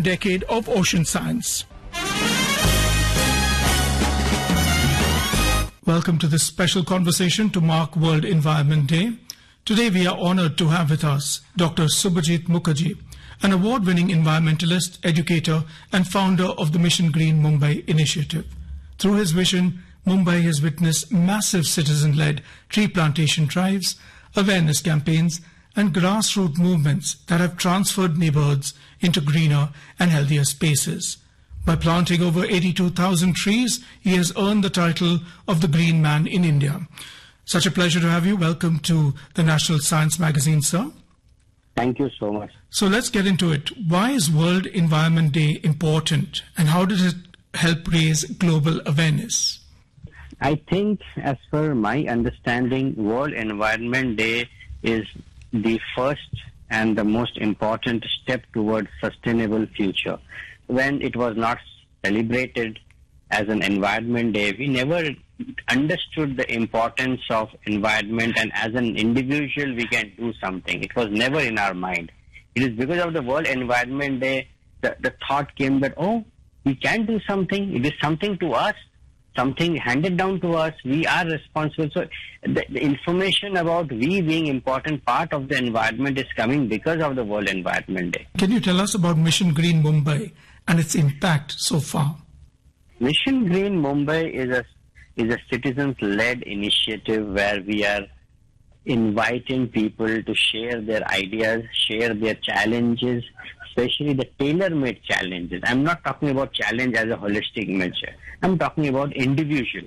decade of ocean science. Welcome to this special conversation to mark World Environment Day. Today we are honored to have with us Dr. Subhajit Mukherjee, an award-winning environmentalist, educator and founder of the Mission Green Mumbai initiative. Through his vision, Mumbai has witnessed massive citizen-led tree plantation drives, awareness campaigns and grassroots movements that have transferred neighborhoods into greener and healthier spaces. By planting over 82,000 trees, he has earned the title of the Green Man in India. Such a pleasure to have you. Welcome to the National Science Magazine, sir. Thank you so much. So let's get into it. Why is World Environment Day important and how did it help raise global awareness? I think, as per my understanding, World Environment Day is the first and the most important step towards sustainable future. When it was not celebrated as an Environment Day, we never understood the importance of environment, and as an individual we can do something. It was never in our mind. It is because of the World Environment Day the thought came that, oh, we can do something. It is something to us, something handed down to us. We are responsible. So the information about we being important part of the environment is coming because of the World Environment Day. Can you tell us about Mission Green Mumbai and its impact so far? Mission Green Mumbai is a citizens-led initiative where we are inviting people to share their ideas, share their challenges, especially the tailor-made challenges. I'm not talking about challenge as a holistic measure. I'm talking about individual.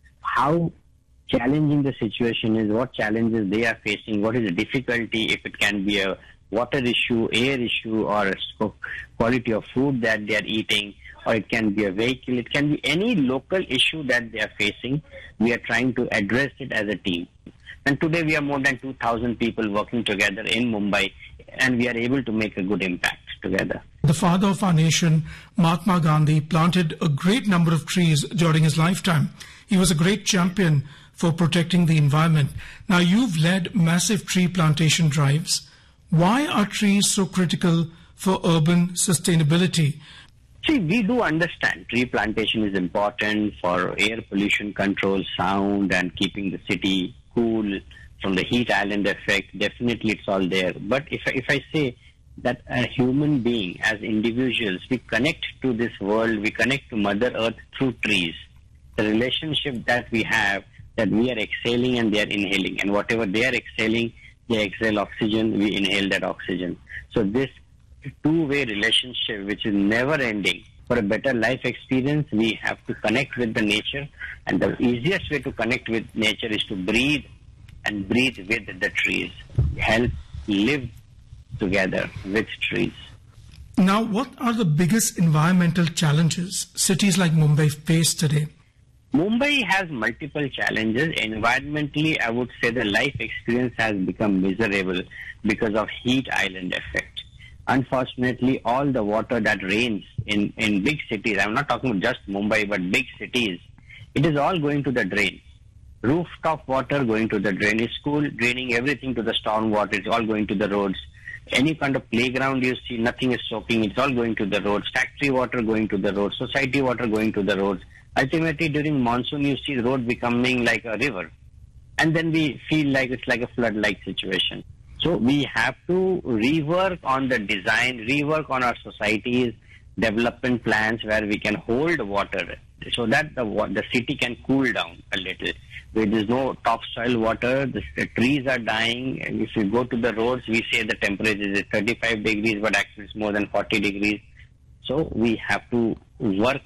How challenging the situation is, what challenges they are facing, what is the difficulty, if it can be a water issue, air issue, or a quality of food that they are eating, or it can be a vehicle, it can be any local issue that they are facing. We are trying to address it as a team. And today we are more than 2,000 people working together in Mumbai, and we are able to make a good impact together. The father of our nation, Mahatma Gandhi, planted a great number of trees during his lifetime. He was a great champion for protecting the environment. Now you've led massive tree plantation drives. Why are trees so critical for urban sustainability? See, we do understand tree plantation is important for air pollution control, sound, and keeping the city cool from the heat island effect. Definitely it's all there. But if I say that a human being, as individuals, we connect to this world, we connect to Mother Earth through trees. The relationship that we have, that we are exhaling and they are inhaling, and whatever they are exhaling, they exhale oxygen, we inhale that oxygen. So this two-way relationship, which is never ending, for a better life experience, we have to connect with the nature, and the easiest way to connect with nature is to breathe, and breathe with the trees. Help live together with trees. Now, what are the biggest environmental challenges cities like Mumbai face today? Mumbai has multiple challenges. Environmentally, I would say the life experience has become miserable because of heat island effect. Unfortunately, all the water that rains in big cities, I'm not talking about just Mumbai, but big cities, it is all going to the drain. Rooftop water going to the drain. School draining everything to the storm water. It's all going to the roads. Any kind of playground you see, nothing is soaking. It's all going to the roads. Factory water going to the roads. Society water going to the roads. Ultimately, during monsoon, you see the road becoming like a river. And then we feel like it's like a flood-like situation. So we have to rework on the design, rework on our societies, development plans where we can hold water so that the city can cool down a little. Where there is no topsoil water, the trees are dying. And if you go to the roads, we say the temperature is 35 degrees, but actually it's more than 40 degrees. So we have to work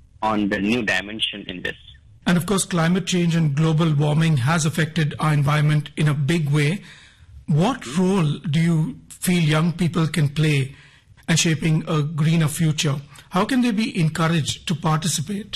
on the new dimension in this. And of course, climate change and global warming has affected our environment in a big way. What role do you feel young people can play in shaping a greener future? How can they be encouraged to participate?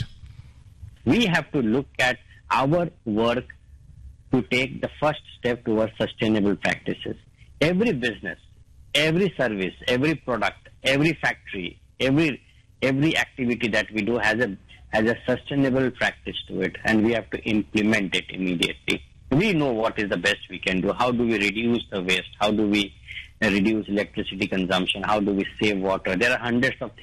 We have to look at our work to take the first step towards sustainable practices. Every business, every service, every product, every factory, every activity that we do has a sustainable practice to it, and we have to implement it immediately. We know what is the best we can do. How do we reduce the waste? How do we reduce electricity consumption? How do we save water? There are hundreds of